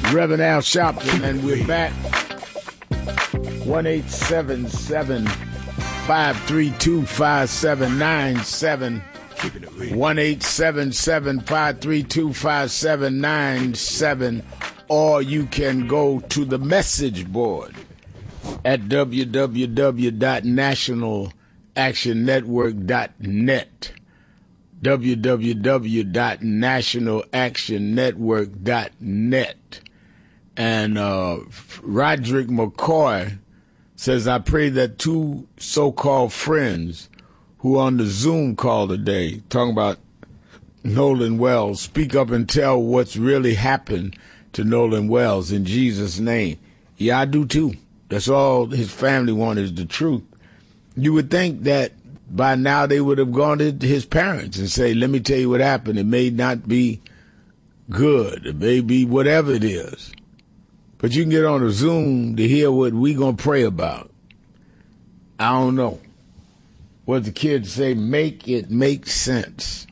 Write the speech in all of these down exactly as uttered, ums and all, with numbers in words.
Reverend Al Sharpton, and we're back. one eight seven seven, five three two, five seven nine seven. one eight seven seven, five three two, five seven nine seven. Or you can go to the message board at w w w dot national action network dot net. w w w dot national action network dot net. And uh, Roderick McCoy says, I pray that two so-called friends who on the Zoom call today, talking about Nolan Wells, speak up and tell what's really happened to Nolan Wells in Jesus' name. Yeah, I do too. That's all his family wants is the truth. You would think that by now they would have gone to his parents and say, let me tell you what happened. It may not be good. It may be whatever it is. But you can get on a Zoom to hear what we going to pray about. I don't know. What the kids say, make it make sense.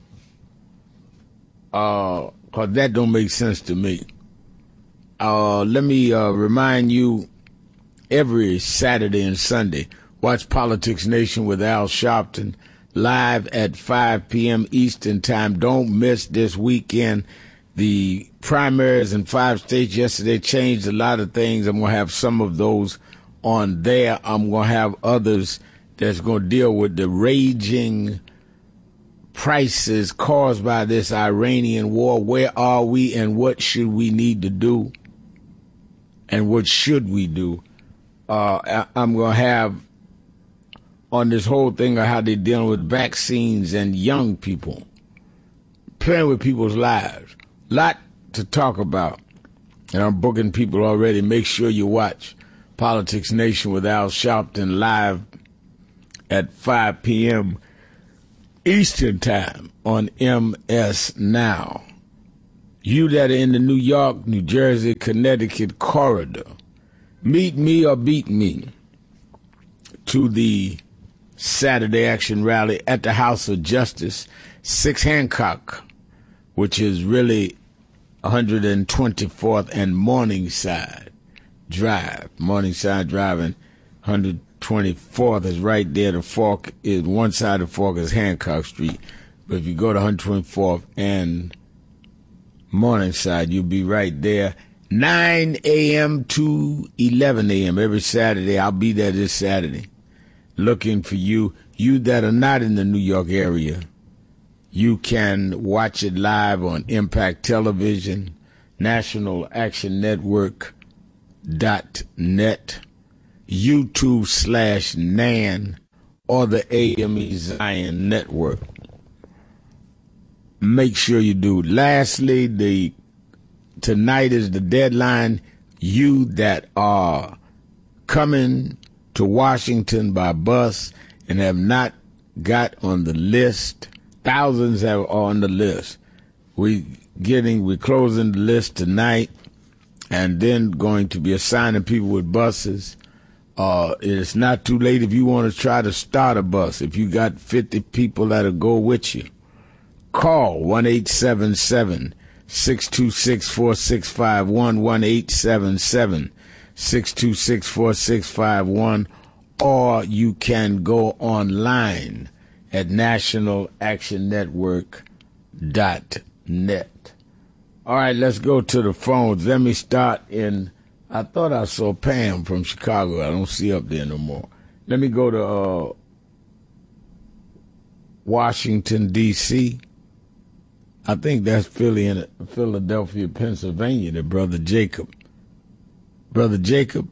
Uh, cause that don't make sense to me. Uh, let me uh, remind you, every Saturday and Sunday, watch Politics Nation with Al Sharpton live at five p.m. Eastern Time. Don't miss this weekend. The primaries in five states yesterday changed a lot of things. I'm going to have some of those on there. I'm going to have others that's going to deal with the raging prices caused by this Iranian war. Where are we and what should we need to do? And what should we do? Uh, I'm going to have on this whole thing of how they're dealing with vaccines and young people, playing with people's lives. Lot to talk about. And I'm booking people already. Make sure you watch Politics Nation with Al Sharpton live at five p.m. Eastern Time on M S Now. You that are in the New York, New Jersey, Connecticut corridor, meet me or beat me to the Saturday Action Rally at the House of Justice, six Hancock, which is really one hundred twenty-fourth and Morningside Drive. Morningside Drive and one hundred twenty-fourth is right there. The fork is one side of the fork is Hancock Street. But if you go to one hundred twenty-fourth and Morningside, you'll be right there. nine a.m. to eleven a.m. every Saturday. I'll be there this Saturday looking for you. You that are not in the New York area, you can watch it live on Impact Television, National Action Network dot net, YouTube slash Nan, or the A M E Zion Network. Make sure you do. Lastly, the tonight is the deadline. You that are coming to Washington by bus and have not got on the list, thousands have on the list. We getting, we're closing the list tonight, and then going to be assigning people with buses. Uh, it's not too late if you want to try to start a bus. If you got fifty people that'll go with you, call one eight seven seven, six two six, four six five one, one eight seven seven, six two six, four six five one, or you can go online at national action network dot net. All right, let's go to the phones. Let me start in, I thought I saw Pam from Chicago. I don't see up there no more. Let me go to uh, Washington, D C I think that's Philly and Philadelphia, Pennsylvania, the Brother Jacob. Brother Jacob?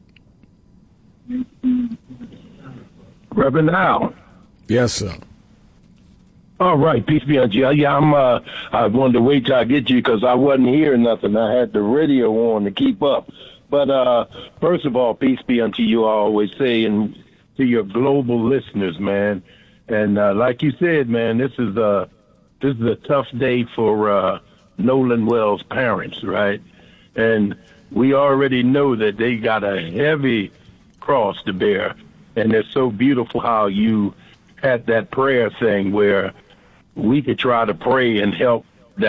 Reverend Al. Yes, sir. All right, peace be unto you. Yeah, I'm. Uh, I wanted to wait till I get you because I wasn't hearing nothing. I had the radio on to keep up. But uh, first of all, peace be unto you. I always say, and to your global listeners, man. And uh, like you said, man, this is a this is a tough day for uh, Nolan Wells' parents, right? And we already know that they got a heavy cross to bear. And it's so beautiful how you had that prayer thing where we could try to pray and help that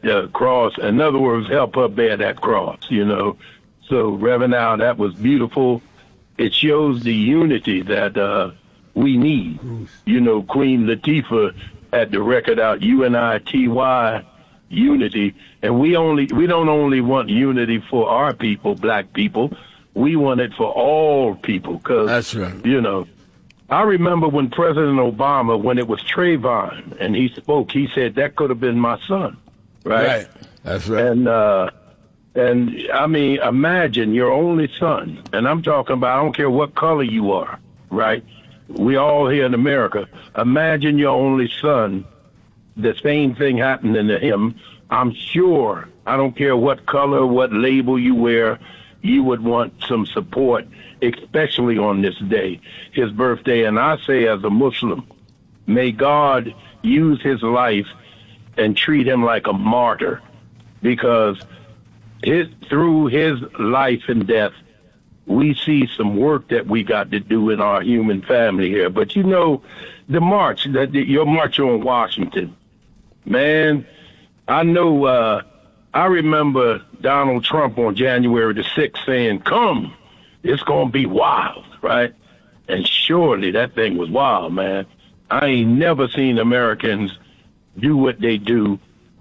uh, cross. In other words, help her bear that cross, you know. So, Reverend Al, that was beautiful. It shows the unity that uh, we need. You know, Queen Latifah had the record out, U N I T Y, unity. And we only we don't only want unity for our people, black people. We want it for all people. Cause, That's right. You know, I remember when President Obama, when it was Trayvon, and he spoke, he said, that could have been my son, right? Right. That's right. And, uh, and I mean, imagine your only son, and I'm talking about, I don't care what color you are, right? We all here in America. Imagine your only son, the same thing happening to him. I'm sure, I don't care what color, what label you wear, you would want some support, especially on this day, his birthday. And I say, as a Muslim, may God use his life and treat him like a martyr, because his, through his life and death, we see some work that we got to do in our human family here. But you know, the march, that your march on Washington, man, I know, uh, I remember Donald Trump on January the sixth saying, come, it's going to be wild, right? And surely that thing was wild, man. I ain't never seen Americans do what they do,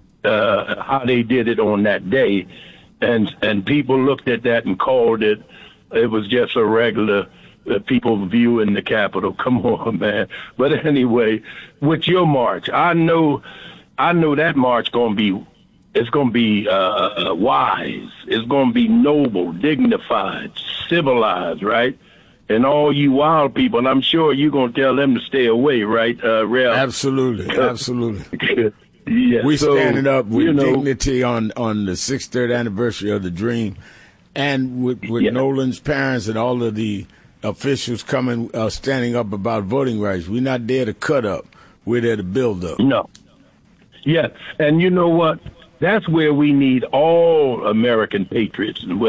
uh, how they did it on that day. And and people looked at that and called it, it was just a regular uh, people viewing the Capitol. Come on, man. But anyway, with your march, I know, I know that march going to be, it's going to be uh, wise. It's going to be noble, dignified, civilized, right? And all you wild people, I'm sure you're going to tell them to stay away, right, uh, Rev? Absolutely, absolutely. Yeah, we so, standing up with you know, dignity on, on the sixty-third anniversary of the Dream, and with, with yeah. Nolan's parents and all of the officials coming, uh, standing up about voting rights. We're not there to cut up. We're there to build up. No. Yeah, and you know what? That's where we need all American patriots,